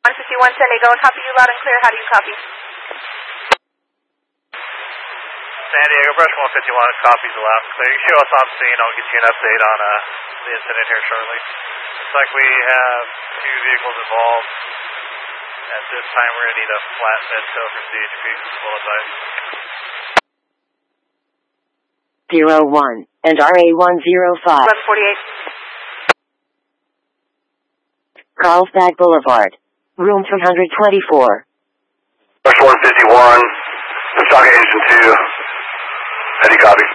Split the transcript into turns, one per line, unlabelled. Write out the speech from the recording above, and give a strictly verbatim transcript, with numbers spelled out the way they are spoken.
one fifty-one San Diego, copy you loud and clear. How do you copy?
San Diego, brush one fifty-one, copies loud and clear. You show us on scene. I'll get you an update on uh, the incident here shortly. Looks like we have two vehicles involved. At this time, we're going to need a flatbed tow for C H P. Full advice.
zero one and R A one zero five.
eleven forty-eight.
Carlsbad Boulevard. Room three twenty-four.
Brush one fifty-one, Mississauga Engine two. How do you copy?